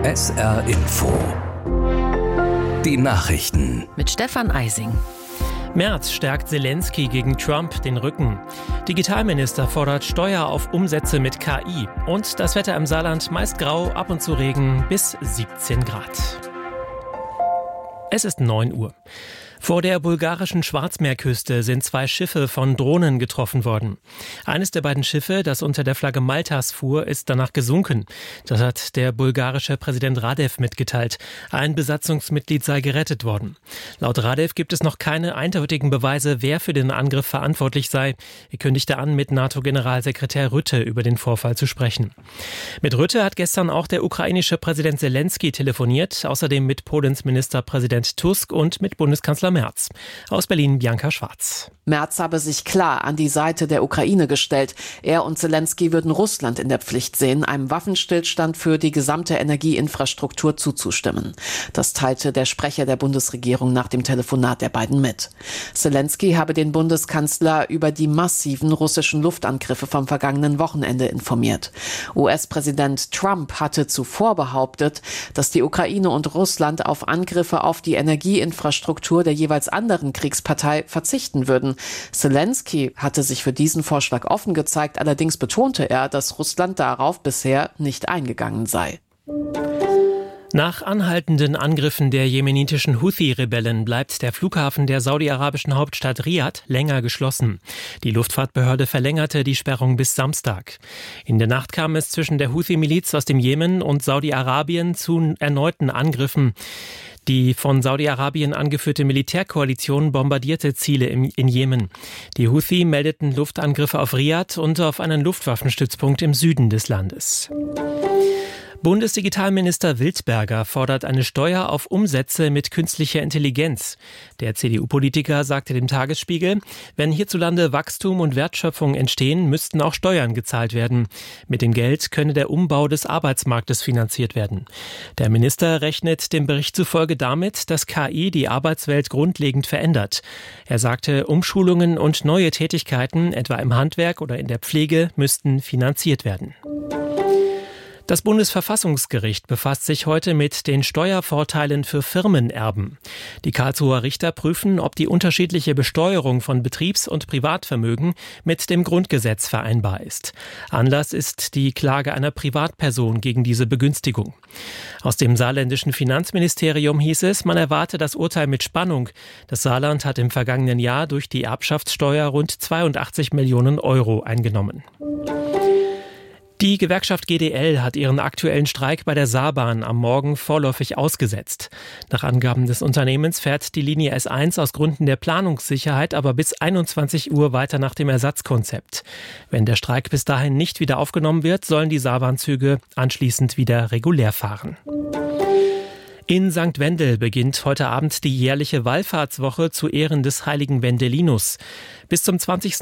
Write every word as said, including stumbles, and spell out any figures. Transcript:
S R Info. Die Nachrichten. Mit Stefan Eising. Merz stärkt Zelensky gegen Trump den Rücken. Digitalminister fordert Steuer auf Umsätze mit K I. Und das Wetter im Saarland meist grau, ab und zu Regen bis siebzehn Grad. Es ist neun Uhr. Vor der bulgarischen Schwarzmeerküste sind zwei Schiffe von Drohnen getroffen worden. Eines der beiden Schiffe, das unter der Flagge Maltas fuhr, ist danach gesunken. Das hat der bulgarische Präsident Radev mitgeteilt. Ein Besatzungsmitglied sei gerettet worden. Laut Radev gibt es noch keine eindeutigen Beweise, wer für den Angriff verantwortlich sei. Er kündigte an, mit NATO-Generalsekretär Rutte über den Vorfall zu sprechen. Mit Rutte hat gestern auch der ukrainische Präsident Zelensky telefoniert, außerdem mit Polens Ministerpräsident Tusk und mit Bundeskanzler Merz. Aus Berlin Bianca Schwarz. Merz habe sich klar an die Seite der Ukraine gestellt. Er und Zelensky würden Russland in der Pflicht sehen, einem Waffenstillstand für die gesamte Energieinfrastruktur zuzustimmen. Das teilte der Sprecher der Bundesregierung nach dem Telefonat der beiden mit. Zelensky habe den Bundeskanzler über die massiven russischen Luftangriffe vom vergangenen Wochenende informiert. U S-Präsident Trump hatte zuvor behauptet, dass die Ukraine und Russland auf Angriffe auf die Energieinfrastruktur der jeweils anderen Kriegspartei verzichten würden. Zelensky hatte sich für diesen Vorschlag offen gezeigt, allerdings betonte er, dass Russland darauf bisher nicht eingegangen sei. Nach anhaltenden Angriffen der jemenitischen Houthi-Rebellen bleibt der Flughafen der saudi-arabischen Hauptstadt Riad länger geschlossen. Die Luftfahrtbehörde verlängerte die Sperrung bis Samstag. In der Nacht kam es zwischen der Houthi-Miliz aus dem Jemen und Saudi-Arabien zu erneuten Angriffen. Die von Saudi-Arabien angeführte Militärkoalition bombardierte Ziele im, in Jemen. Die Houthi meldeten Luftangriffe auf Riad und auf einen Luftwaffenstützpunkt im Süden des Landes. Bundesdigitalminister Wildberger fordert eine Steuer auf Umsätze mit künstlicher Intelligenz. Der C D U-Politiker sagte dem Tagesspiegel, wenn hierzulande Wachstum und Wertschöpfung entstehen, müssten auch Steuern gezahlt werden. Mit dem Geld könne der Umbau des Arbeitsmarktes finanziert werden. Der Minister rechnet dem Bericht zufolge damit, dass K I die Arbeitswelt grundlegend verändert. Er sagte, Umschulungen und neue Tätigkeiten, etwa im Handwerk oder in der Pflege, müssten finanziert werden. Das Bundesverfassungsgericht befasst sich heute mit den Steuervorteilen für Firmenerben. Die Karlsruher Richter prüfen, ob die unterschiedliche Besteuerung von Betriebs- und Privatvermögen mit dem Grundgesetz vereinbar ist. Anlass ist die Klage einer Privatperson gegen diese Begünstigung. Aus dem saarländischen Finanzministerium hieß es, man erwarte das Urteil mit Spannung. Das Saarland hat im vergangenen Jahr durch die Erbschaftssteuer rund zweiundachtzig Millionen Euro eingenommen. Die Gewerkschaft G D L hat ihren aktuellen Streik bei der Saarbahn am Morgen vorläufig ausgesetzt. Nach Angaben des Unternehmens fährt die Linie S eins aus Gründen der Planungssicherheit aber bis einundzwanzig Uhr weiter nach dem Ersatzkonzept. Wenn der Streik bis dahin nicht wieder aufgenommen wird, sollen die Saarbahnzüge anschließend wieder regulär fahren. In Sankt Wendel beginnt heute Abend die jährliche Wallfahrtswoche zu Ehren des heiligen Wendelinus. Bis zum zwanzigsten